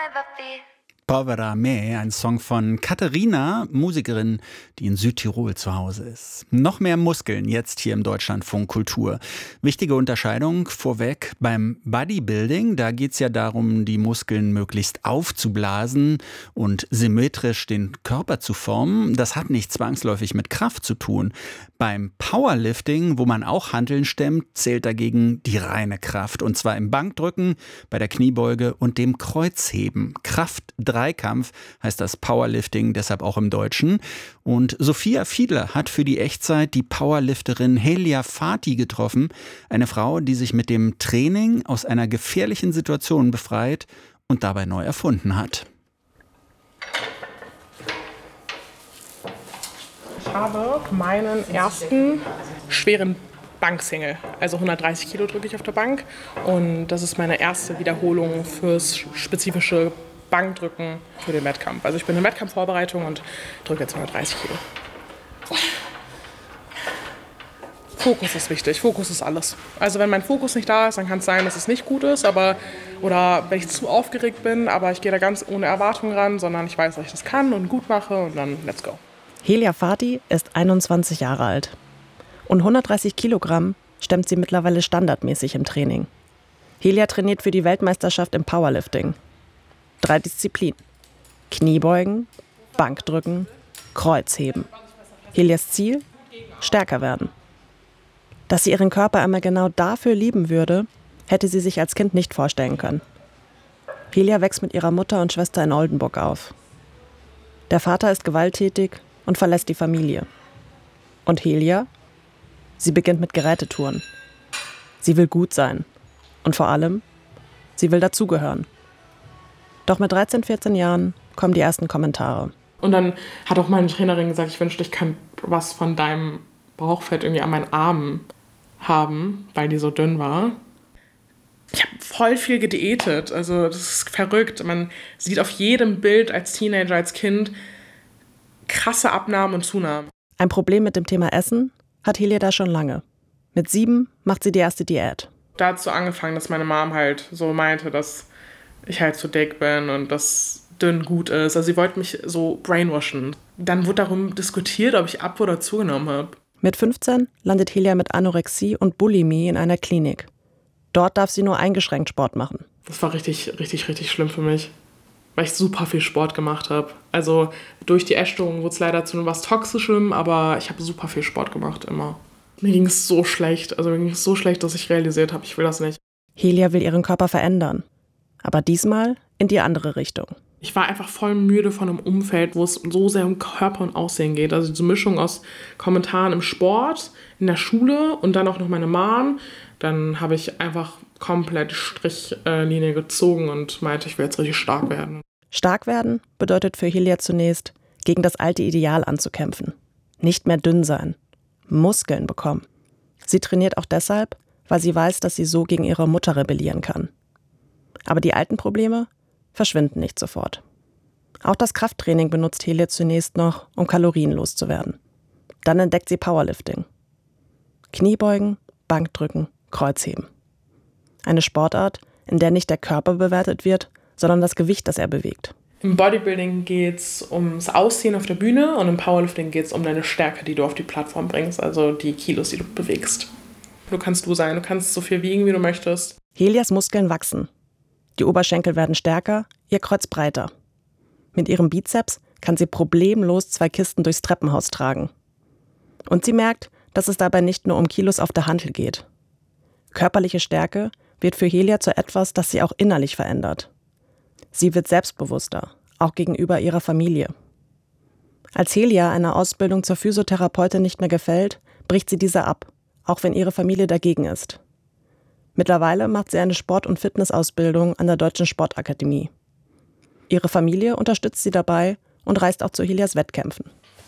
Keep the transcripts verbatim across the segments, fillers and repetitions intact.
Povera me, ein Song von Katharina, Musikerin, die in Südtirol zu Hause ist. Noch mehr Muskeln jetzt hier im Deutschlandfunk Kultur. Wichtige Unterscheidung vorweg beim Bodybuilding. Da geht es ja darum, die Muskeln möglichst aufzublasen und symmetrisch den Körper zu formen. Das hat nicht zwangsläufig mit Kraft zu tun. Beim Powerlifting, wo man auch Hanteln stemmt, zählt dagegen die reine Kraft. Und zwar im Bankdrücken, bei der Kniebeuge und dem Kreuzheben. Kraft-Dreikampf heißt das Powerlifting, deshalb auch im Deutschen. Und Sophia Fiedler hat für die Echtzeit die Powerlifterin Helia Fati getroffen. Eine Frau, die sich mit dem Training aus einer gefährlichen Situation befreit und dabei neu erfunden hat. Ich habe meinen ersten schweren Banksingle, also hundertdreißig Kilo drücke ich auf der Bank und das ist meine erste Wiederholung fürs spezifische Bankdrücken für den Wettkampf. Also ich bin in Wettkampfvorbereitung und drücke jetzt hundertdreißig Kilo. Fokus ist wichtig, Fokus ist alles. Also wenn mein Fokus nicht da ist, dann kann es sein, dass es nicht gut ist, aber oder wenn ich zu aufgeregt bin, aber ich gehe da ganz ohne Erwartung ran, sondern ich weiß, dass ich das kann und gut mache und dann let's go. Helia Fati ist einundzwanzig Jahre alt und hundertdreißig Kilogramm stemmt sie mittlerweile standardmäßig im Training. Helia trainiert für die Weltmeisterschaft im Powerlifting. Drei Disziplinen: Kniebeugen, Bankdrücken, Kreuzheben. Helias Ziel? Stärker werden. Dass sie ihren Körper einmal genau dafür lieben würde, hätte sie sich als Kind nicht vorstellen können. Helia wächst mit ihrer Mutter und Schwester in Oldenburg auf. Der Vater ist gewalttätig und verlässt die Familie. Und Helia? Sie beginnt mit Gerätetouren. Sie will gut sein. Und vor allem, sie will dazugehören. Doch mit dreizehn, vierzehn Jahren kommen die ersten Kommentare. Und dann hat auch meine Trainerin gesagt, ich wünschte, ich kann was von deinem Bauchfett irgendwie an meinen Armen haben, weil die so dünn war. Ich habe voll viel gediätet, also das ist verrückt. Man sieht auf jedem Bild als Teenager, als Kind krasse Abnahmen und Zunahmen. Ein Problem mit dem Thema Essen hat Helia da schon lange. Mit sieben macht sie die erste Diät. Da hat es so angefangen, dass meine Mom halt so meinte, dass ich halt zu dick bin und dass dünn gut ist. Also sie wollte mich so brainwashen. Dann wurde darum diskutiert, ob ich ab- oder zugenommen habe. Mit fünfzehn landet Helia mit Anorexie und Bulimie in einer Klinik. Dort darf sie nur eingeschränkt Sport machen. Das war richtig, richtig, richtig schlimm für mich, weil ich super viel Sport gemacht habe. Also durch die Essstörung wurde es leider zu etwas Toxischem, aber ich habe super viel Sport gemacht, immer. Mir ging es so schlecht, also mir ging es so schlecht, dass ich realisiert habe, ich will das nicht. Helia will ihren Körper verändern, aber diesmal in die andere Richtung. Ich war einfach voll müde von einem Umfeld, wo es so sehr um Körper und Aussehen geht. Also diese Mischung aus Kommentaren im Sport, in der Schule und dann auch noch meine Mom. Dann habe ich einfach komplett Strichlinie gezogen und meinte, ich will jetzt richtig stark werden. Stark werden bedeutet für Helia zunächst, gegen das alte Ideal anzukämpfen. Nicht mehr dünn sein, Muskeln bekommen. Sie trainiert auch deshalb, weil sie weiß, dass sie so gegen ihre Mutter rebellieren kann. Aber die alten Probleme verschwinden nicht sofort. Auch das Krafttraining benutzt Helia zunächst noch, um kalorienlos zu werden. Dann entdeckt sie Powerlifting. Kniebeugen, Bankdrücken, Kreuzheben. Eine Sportart, in der nicht der Körper bewertet wird, sondern das Gewicht, das er bewegt. Im Bodybuilding geht es ums Aussehen auf der Bühne und im Powerlifting geht es um deine Stärke, die du auf die Plattform bringst, also die Kilos, die du bewegst. Du kannst du sein, du kannst so viel wiegen, wie du möchtest. Helias Muskeln wachsen. Die Oberschenkel werden stärker, ihr Kreuz breiter. Mit ihrem Bizeps kann sie problemlos zwei Kisten durchs Treppenhaus tragen. Und sie merkt, dass es dabei nicht nur um Kilos auf der Hantel geht. Körperliche Stärke wird für Helia zu etwas, das sie auch innerlich verändert. Sie wird selbstbewusster, auch gegenüber ihrer Familie. Als Helia eine Ausbildung zur Physiotherapeutin nicht mehr gefällt, bricht sie diese ab, auch wenn ihre Familie dagegen ist. Mittlerweile macht sie eine Sport- und Fitnessausbildung an der Deutschen Sportakademie. Ihre Familie unterstützt sie dabei und reist auch zu Helias Wettkämpfen.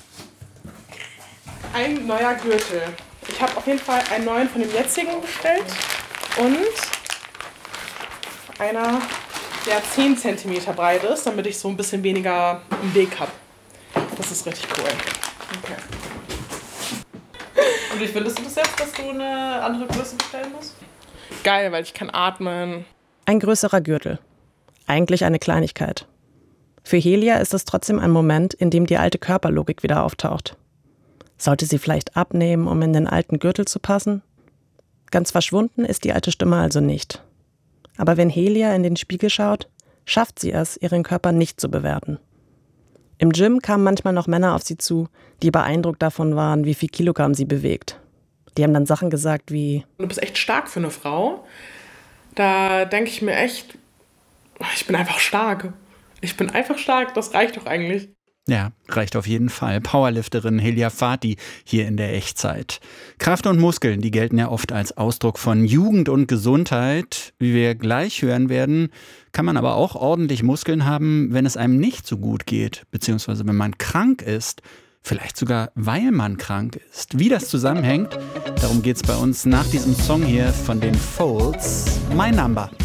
Ein neuer Gürtel. Ich habe auf jeden Fall einen neuen von dem jetzigen bestellt und einer, der zehn Zentimeter breit ist, damit ich so ein bisschen weniger im Weg habe. Das ist richtig cool. Okay. Und wie findest du das jetzt, dass du eine andere Größe bestellen musst? Geil, weil ich kann atmen. Ein größerer Gürtel. Eigentlich eine Kleinigkeit. Für Helia ist es trotzdem ein Moment, in dem die alte Körperlogik wieder auftaucht. Sollte sie vielleicht abnehmen, um in den alten Gürtel zu passen? Ganz verschwunden ist die alte Stimme also nicht. Aber wenn Helia in den Spiegel schaut, schafft sie es, ihren Körper nicht zu bewerten. Im Gym kamen manchmal noch Männer auf sie zu, die beeindruckt davon waren, wie viel Kilogramm sie bewegt. Die haben dann Sachen gesagt wie: Du bist echt stark für eine Frau. Da denke ich mir echt, ich bin einfach stark. Ich bin einfach stark, das reicht doch eigentlich. Ja, reicht auf jeden Fall. Powerlifterin Helia Fati hier in der Echtzeit. Kraft und Muskeln, die gelten ja oft als Ausdruck von Jugend und Gesundheit. Wie wir gleich hören werden, kann man aber auch ordentlich Muskeln haben, wenn es einem nicht so gut geht, beziehungsweise wenn man krank ist. Vielleicht sogar, weil man krank ist. Wie das zusammenhängt, darum geht's bei uns nach diesem Song hier von den Folds, My Number.